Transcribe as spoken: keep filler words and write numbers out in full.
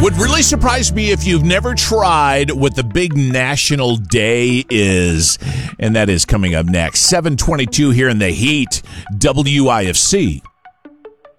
Would really surprise me if you've never tried what the big national day is. And that is coming up next. seven twenty-two here in the heat, W I F C.